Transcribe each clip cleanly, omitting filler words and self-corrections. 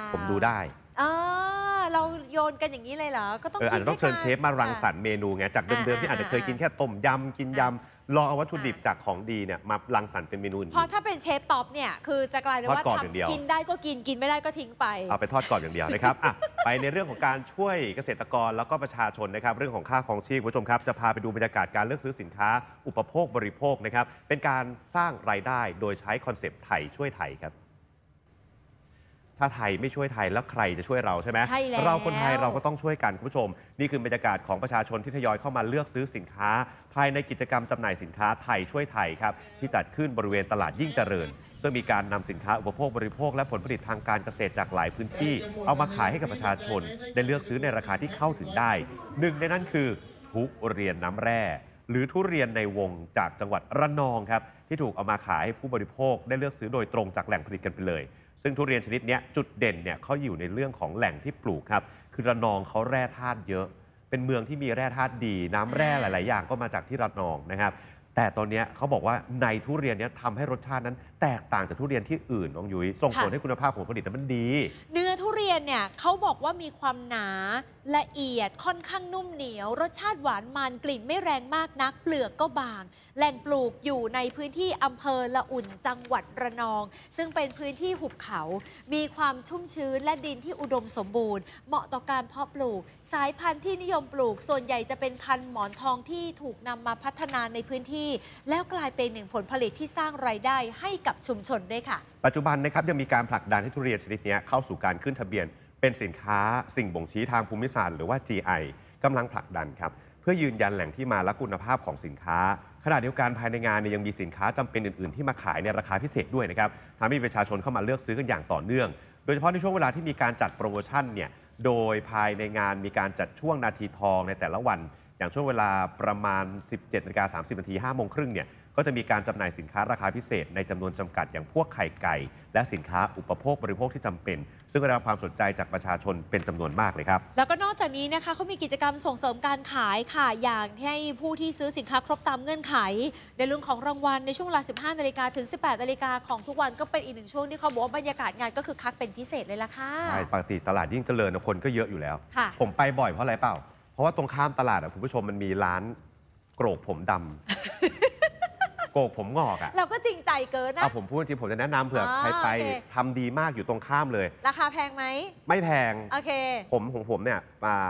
ผมดูได้เราโยนกันอย่างนี้เลยเหรอก็ต้องอาจจะต้องเชิญเชฟมารังสรรค์เมนูไงจากเดิมๆที่อาจจะเคยกินแค่ต้มยำกินยำลองเอาวัตถุดิบจากของดีเนี่ยมารังสรรค์เป็นเมนูอื่นเพราะถ้าเป็นเชฟท็อปเนี่ยคือจะกลายเป็นว่ากินได้ก็กินไม่ได้ก็ทิ้งไปเอาไปทอดก่อนอย่างเดียวนะครับไปในเรื่องของการช่วยเกษตรกรแล้วก็ประชาชนนะครับเรื่องของค่าครองชีพคุณผู้ชมครับจะพาไปดูบรรยากาศการเลือกซื้อสินค้าอุปโภคบริโภคนะครับเป็นการสร้างรายได้โดยใช้คอนเซปต์ไทยช่วยไทยครับถ้าไทยไม่ช่วยไทยแล้วใครจะช่วยเราใช่ไหมใช่แล้วเราคนไทยเราก็ต้องช่วยกันคุณผู้ชมนี่คือบรรยากาศของประชาชนที่ทยอยเข้ามาเลือกซื้อสินค้าภายในกิจกรรมจำหน่ายสินค้าไทยช่วยไทยครับที่จัดขึ้นบริเวณตลาดยิ่งเจริญซึ่งมีการนำสินค้าอุปโภคบริโภคและผลผลิตทางการเกษตรจากหลายพื้นที่เอามาขายให้กับประชาชนได้เลือกซื้อในราคาที่เข้าถึงได้หนึ่งในนั้นคือทุเรียนน้ำแร่หรือทุเรียนในวงจากจังหวัดระนองครับที่ถูกเอามาขายให้ผู้บริโภคได้เลือกซื้อโดยตรงจากแหล่งผลิตกันไปเลยซึ่งทุเรียนชนิดนี้จุดเด่นเนี่ยเขาอยู่ในเรื่องของแหล่งที่ปลูกครับคือระนองเขาแร่ธาตุเยอะเป็นเมืองที่มีแร่ธาตุดีน้ำแร่หลายๆอย่างก็มาจากที่ระนองนะครับแต่ตอนนี้เขาบอกว่าในทุเรียนนี้ทำให้รสชาตินั้นแตกต่างจากทุเรียนที่อื่นน้องยุ้ยส่งผลให้คุณภาพของผลผลิตมันดีเนื้อทุเรียนเนี่ยเขาบอกว่ามีความหนาละเอียดค่อนข้างนุ่มเหนียวรสชาติหวานมันกลิ่นไม่แรงมากนักเปลือกก็บางแหล่งปลูกอยู่ในพื้นที่อำเภอละอุ่นจังหวัดระนองซึ่งเป็นพื้นที่หุบเขามีความชุ่มชื้นและดินที่อุดมสมบูรณ์เหมาะต่อการเพาะปลูกสายพันธุ์ที่นิยมปลูกส่วนใหญ่จะเป็นพันธุ์หมอนทองที่ถูกนำมาพัฒนาในพื้นที่แล้วกลายเป็นหนึ่งผลผลิตที่สร้างรายได้ให้กับชุมชนด้วยค่ะปัจจุบันนะครับยังมีการผลักดันให้ทุเรียนชนิดนี้เข้าสู่การขึ้นทะเบียนเป็นสินค้าสิ่งบ่งชี้ทางภูมิศาสตร์หรือว่า GI กำลังผลักดันครับเพื่อยืนยันแหล่งที่มาและคุณภาพของสินค้าขณะเดียวกันภายในงานยังมีสินค้าจำเป็นอื่นๆที่มาขายในราคาพิเศษด้วยนะครับทำให้ประชาชนเข้ามาเลือกซื้อกันอย่างต่อเนื่องโดยเฉพาะในช่วงเวลาที่มีการจัดโปรโมชั่นเนี่ยโดยภายในงานมีการจัดช่วงนาทีทองในแต่ละวันอย่างช่วงเวลาประมาณ 17:30 น. 5 โมงครึ่งเนี่ยก็จะมีการจำหน่ายสินค้าราคาพิเศษในจำนวนจำกัดอย่างพวกไข่ไก่และสินค้าอุปโภคบริโภคที่จำเป็นซึ่งได้รับความสนใจจากประชาชนเป็นจำนวนมากเลยครับแล้วก็นอกจากนี้นะคะเขามีกิจกรรมส่งเสริมการขายค่ะอย่างให้ผู้ที่ซื้อสินค้าครบตามเงื่อนไขในเรื่องของรางวัลในช่วงเวลา 15 นาฬิกาถึง 18 นาฬิกาของทุกวันก็เป็นอีกหนึ่งช่วงที่เขาบอกว่าบรรยากาศงานก็คือคักเป็นพิเศษเลยล่ะค่ะใช่ปกติตลาดยิ่งเจริญคนก็เยอะอยู่แล้วผมไปบ่อยเพราะอะไรเปล่าเพราะว่าตรงข้ามตลาดคุณผู้ชมมันมีร้านโกรกผมดำโกกผมงอกเราก็จริงใจเกินนะผมพูดจริงผมจะแนะนำเผื่อใครไปทำดีมากอยู่ตรงข้ามเลยราคาแพงไหมไม่แพงโอเคผมเนี่ย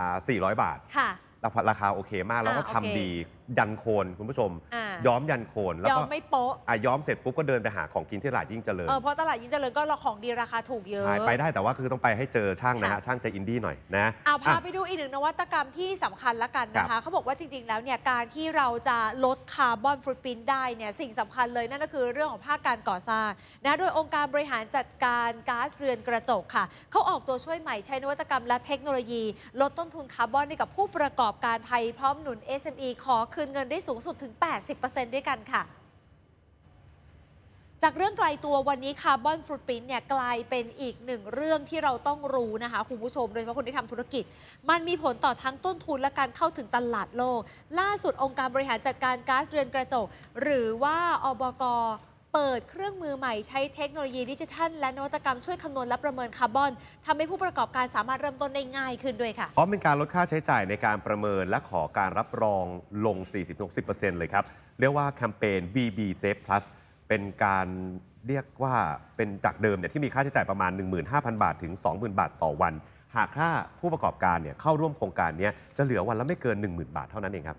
400 บาทค่ะราคาโอเคมากแล้วก็ทำดียันโคนคุณผู้ชมย้อมยันโคนแล้วก็ย้อมไม่โป๊ะย้อมเสร็จปุ๊บก็เดินไปหาของกินที่ตลาดยิ่งเจริญเพราะตลาดยิ่งเจริญก็ของดีราคาถูกเยอะไปได้แต่ว่าคือต้องไปให้เจอช่างนะฮะช่างใจอินดี้หน่อยนะพาไปดูอีกหนึ่งนวัตกรรมที่สำคัญละกันนะคะเขาบอกว่าจริงๆแล้วเนี่ยการที่เราจะลดคาร์บอนฟุตพริ้นท์ได้เนี่ยสิ่งสำคัญเลยนั่นก็คือเรื่องของภาคการก่อสร้างนะโดยองค์การบริหารจัดการก๊าซเรือนกระจกค่ะเขาออกตัวช่วยใหม่ใช้นวัตกรรมและเทคโนโลยีลดต้นทุนคาร์บอนให้กับผู้ประกอบการไทยพร้อมหนุน SME ขอคืนเงินได้สูงสุดถึง 80% ด้วยกันค่ะจากเรื่องไกลตัววันนี้คาร์บอนฟุตพริ้นท์เนี่ยกลายเป็นอีกหนึ่งเรื่องที่เราต้องรู้นะคะคุณผู้ชมโดยเฉพาะคนที่ทำธุรกิจมันมีผลต่อทั้งต้นทุนและการเข้าถึงตลาดโลกล่าสุดองค์การบริหารจัดการก๊าซเรือนกระจกหรือว่าอบก.เปิดเครื่องมือใหม่ใช้เทคโนโลยีดิจิทัลและนวัตกรรมช่วยคำนวณและประเมินคาร์บอนทำให้ผู้ประกอบการสามารถเริ่มต้นได้ง่ายขึ้นด้วยค่ะพร้อมเป็นการลดค่าใช้จ่ายในการประเมินและขอการรับรองลง 40-60% เลยครับเรียกว่าแคมเปญ VB Safe Plus เป็นการเรียกว่าเป็นจากเดิมเนี่ยที่มีค่าใช้จ่ายประมาณ 15,000 บาทถึง 20,000 บาทต่อวันหากถ้าผู้ประกอบการเนี่ยเข้าร่วมโครงการนี้จะเหลือวันละไม่เกิน 10,000 บาทเท่านั้นเองครับ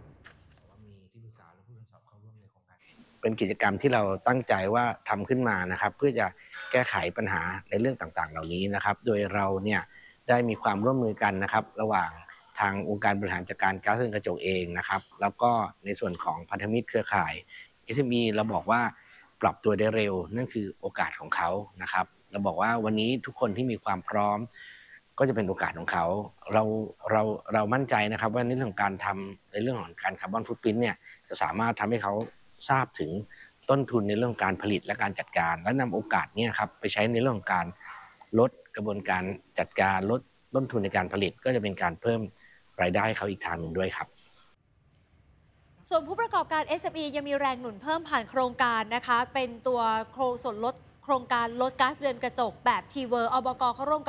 เป็นกิจกรรมที่เราตั้งใจว่าทำขึ้นมานะครับเพื่อจะแก้ไขปัญหาในเรื่องต่างๆเหล่านี้นะครับโดยเราเนี่ยได้มีความร่วมมือกันนะครับระหว่างทางองค์การบริหารจัดการก๊าซเรือนกระจกเองนะครับแล้วก็ในส่วนของพันธมิตรเครือข่าย SME เราบอกว่าปรับตัวได้เร็วนั่นคือโอกาสของเขานะครับเราบอกว่าวันนี้ทุกคนที่มีความพร้อมก็จะเป็นโอกาสของเขาเรามั่นใจนะครับว่าในเรื่องของการทำในเรื่องของการคาร์บอนฟุตพริ้นท์เนี่ยจะสามารถทำให้เขาทราบถึงต้นทุนในเรื่องการผลิตและการจัดการและนำโอกาสนี้ครับไปใช้ในเรื่องของการลดกระบวนการจัดการลดต้นทุนในการผลิตก็จะเป็นการเพิ่มรายได้เขาอีกทางหนึ่งด้วยครับส่วนผู้ประกอบการ SME ยังมีแรงหนุนเพิ่มผ่านโครงการนะคะเป็นตัวส่วนลดโครงการลดก๊าซเรือนกระจกแบบทีเวอร์อบก.เขาร่วมกับ